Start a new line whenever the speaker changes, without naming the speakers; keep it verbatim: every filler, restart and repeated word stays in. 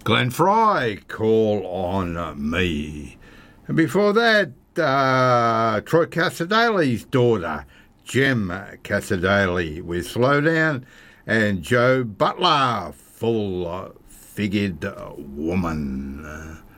Glenn Fry, Call on Me. And before that, uh, Troy Cassadaly's daughter, Jem Cassadally, with Slow Down, and Joe Butler, Full Figured Woman.